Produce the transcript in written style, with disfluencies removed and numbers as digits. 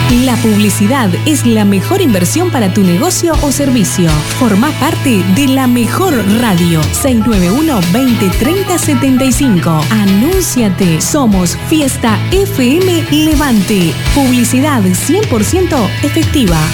La publicidad es la mejor inversión para tu negocio o servicio. Formá parte de la mejor radio. 691-2030-75. Anúnciate. Somos Fiesta FM Levante. Publicidad 100% efectiva.